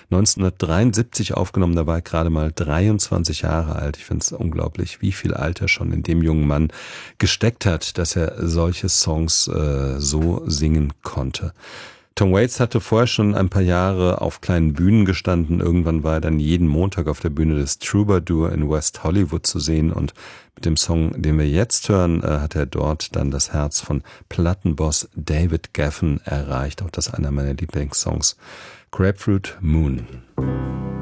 1973 aufgenommen, da war er gerade mal 23 Jahre alt. Ich finde es unglaublich, wie viel Alter schon in dem jungen Mann gesteckt hat, dass er solche Songs so singen konnte. Tom Waits hatte vorher schon ein paar Jahre auf kleinen Bühnen gestanden. Irgendwann war er dann jeden Montag auf der Bühne des Troubadour in West Hollywood zu sehen. Und mit dem Song, den wir jetzt hören, hat er dort dann das Herz von Plattenboss David Geffen erreicht. Auch das ist einer meiner Lieblingssongs. Grapefruit Moon.